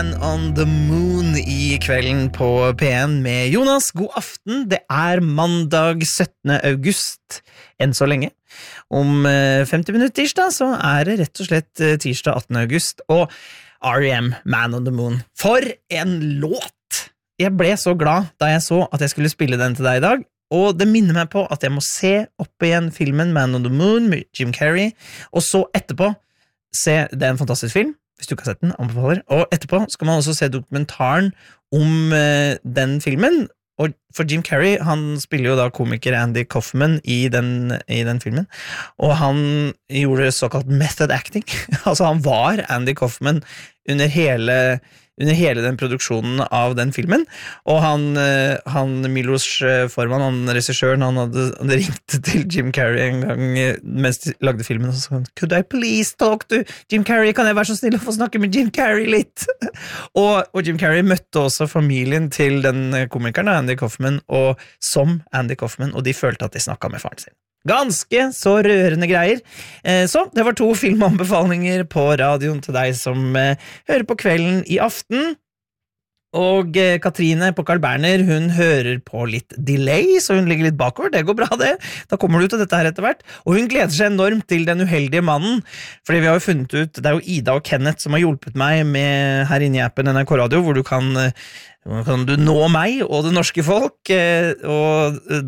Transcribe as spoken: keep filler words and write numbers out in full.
On the Moon i kvelden på P en med Jonas. God aften, det er mandag syttende august enn så lenge. Om femti minutter tirsdag så er det rett og slett tirsdag attende august, og R E M, Man on the Moon. For en låt! Jeg ble så glad da jeg så at jeg skulle spille den til deg i dag, og det minner meg på at jeg må se opp igjen filmen Man on the Moon med Jim Carrey, og så etterpå se, det er en fantastisk film, hvis du ikke har sett den, anbefaler. Og etterpå skal man også se dokumentaren om uh, den filmen, og for Jim Carrey, han spiller jo da komiker Andy Kaufman i den, i den filmen, og han gjorde såkalt method acting, altså han var Andy Kaufman under hele under hele den produksjonen av den filmen, og han, han Milos Forman, han regissøren, han hadde, han ringte til Jim Carrey en gang mens de lagde filmen, og så sa han, could I please talk to Jim Carrey, kan jeg være så snill å få snakke med Jim Carrey litt? og, og Jim Carrey møtte også familien til den komikeren, Andy Kaufman, og som Andy Kaufman, og de følte at de snakket med faren sin. Ganske så rørende greier. Så det var to filmanbefalinger på radioen til deg som hører på kvelden i aften. Og Katrine på Carl Berner, hun hører på litt delay, så hun ligger litt bakover. Det går bra det. Da kommer du til dette her etter hvert. Og hun gleder seg enormt til Den uheldige mannen, fordi vi har jo funnet ut, det er jo Ida og Kenneth som har hjulpet meg med her inne i appen N R K Radio, hvor du kan, kan du nå meg og det norske folk, og